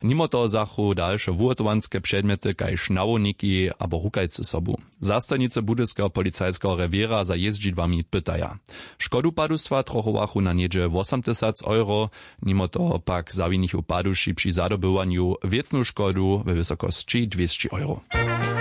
Nimo toho zachu dalsze wuhotowanske przedmety kaj sznawowniki abo hukajcy sobu. Zastojnice Budyskeho policajskiego rewiera za jeździdłami pytaja. Szkodu padustwa trochowachu na niedzie 80 euro, nimo toho pak zawinichu paduši przy zadobywaniu wiecnu szkodu we wysokości 200 euro.